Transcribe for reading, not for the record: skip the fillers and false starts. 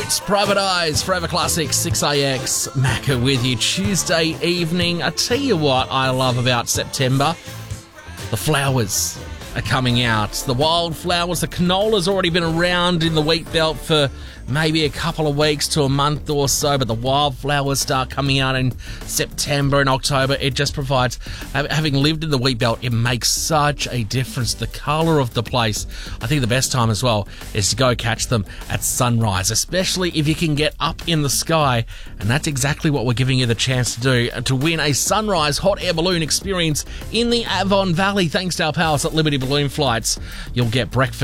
It's Private Eyes, Forever Classic, 6AX, Macca with you Tuesday evening. I tell you what I love about September. The flowers are coming out. The wildflowers, the canola's already been around in the wheat belt for maybe a couple of weeks to a month or so, but the wildflowers start coming out in September and October. It just provides, having lived in the wheat belt, it makes such a difference. The colour of the place. I think the best time as well is to go catch them at sunrise, especially if you can get up in the sky, and that's exactly what we're giving you the chance to do, to win a sunrise hot air balloon experience in the Avon Valley thanks to our pals at Liberty Balloon Flights. You'll get breakfast